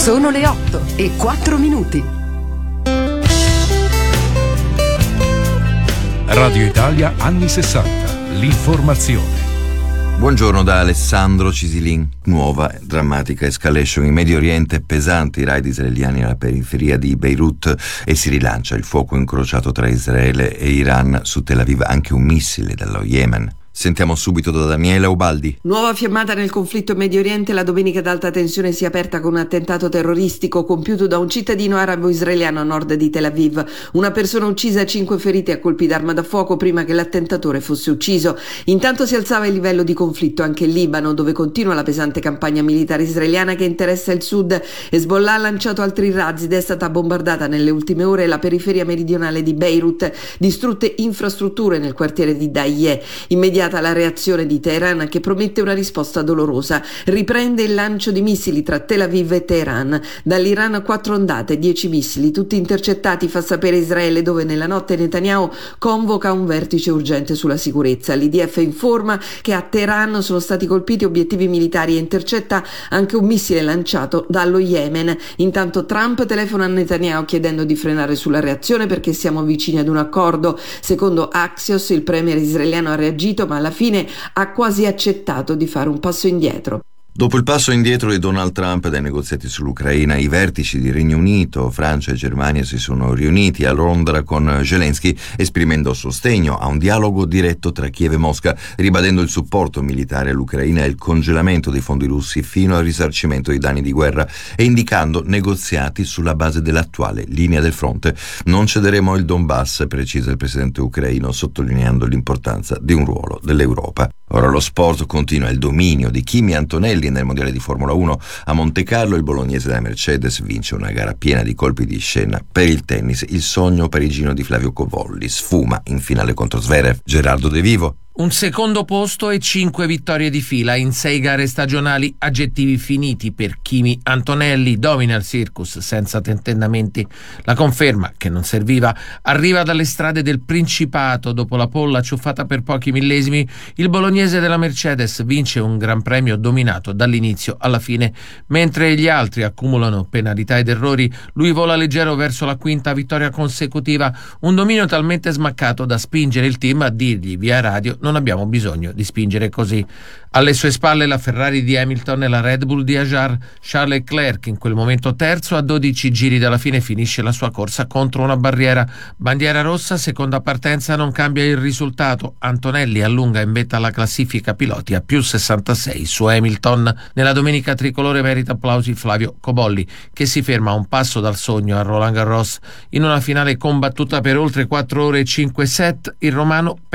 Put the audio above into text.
Sono le 8:04. Radio Italia anni 60. L'informazione. Buongiorno da Alessandro Cisilin. Nuova drammatica escalation in Medio Oriente, pesanti raid israeliani alla periferia di Beirut e si rilancia il fuoco incrociato tra Israele e Iran su Tel Aviv, anche un missile dallo Yemen. Sentiamo subito da Daniela Ubaldi. Nuova fiammata nel conflitto in Medio Oriente. La domenica d'alta tensione si è aperta con un attentato terroristico compiuto da un cittadino arabo-israeliano a nord di Tel Aviv. Una persona uccisa e 5 feriti a colpi d'arma da fuoco prima che l'attentatore fosse ucciso. Intanto si alzava il livello di conflitto anche in Libano, dove continua la pesante campagna militare israeliana che interessa il sud. Hezbollah ha lanciato altri razzi ed è stata bombardata nelle ultime ore la periferia meridionale di Beirut, distrutte infrastrutture nel quartiere di Dahieh. Immediata la reazione di Teheran, che promette una risposta dolorosa. Riprende il lancio di missili tra Tel Aviv e Teheran. Dall'Iran 4 ondate, 10 missili, tutti intercettati, fa sapere Israele, dove nella notte Netanyahu convoca un vertice urgente sulla sicurezza. L'IDF informa che a Teheran sono stati colpiti obiettivi militari e intercetta anche un missile lanciato dallo Yemen. Intanto Trump telefona a Netanyahu chiedendo di frenare sulla reazione perché siamo vicini ad un accordo. Secondo Axios, il premier israeliano ha reagito, ma alla fine ha quasi accettato di fare un passo indietro. Dopo il passo indietro di Donald Trump dai negoziati sull'Ucraina, i vertici di Regno Unito, Francia e Germania si sono riuniti a Londra con Zelensky, esprimendo sostegno a un dialogo diretto tra Kiev e Mosca, ribadendo il supporto militare all'Ucraina e il congelamento dei fondi russi fino al risarcimento dei danni di guerra e indicando negoziati sulla base dell'attuale linea del fronte. Non cederemo il Donbass, precisa il presidente ucraino, sottolineando l'importanza di un ruolo dell'Europa. Ora lo sport continua, il dominio di Kimi Antonelli nel mondiale di Formula 1 a Montecarlo. Il bolognese della Mercedes vince una gara piena di colpi di scena. Per il tennis, il sogno parigino di Flavio Cobolli sfuma in finale contro Zverev. Gerardo De Vivo. Un secondo posto e 5 vittorie di fila in 6 gare stagionali, aggettivi finiti per Kimi Antonelli. Domina il circus senza tentennamenti. La conferma, che non serviva, arriva dalle strade del Principato. Dopo la pole acciuffata per pochi millesimi, il bolognese della Mercedes vince un gran premio dominato dall'inizio alla fine. Mentre gli altri accumulano penalità ed errori, lui vola leggero verso la quinta vittoria consecutiva. Un dominio talmente smaccato da spingere il team a dirgli via radio: non abbiamo bisogno di spingere così. Alle sue spalle la Ferrari di Hamilton e la Red Bull di Ajar. Charles Leclerc, in quel momento terzo, a 12 giri dalla fine finisce la sua corsa contro una barriera. Bandiera rossa, seconda partenza, non cambia il risultato. Antonelli allunga in vetta la classifica piloti a più 66 su Hamilton. Nella domenica tricolore merita applausi Flavio Cobolli, che si ferma a un passo dal sogno a Roland Garros. In una finale combattuta per oltre 4 ore e 5 set, il romano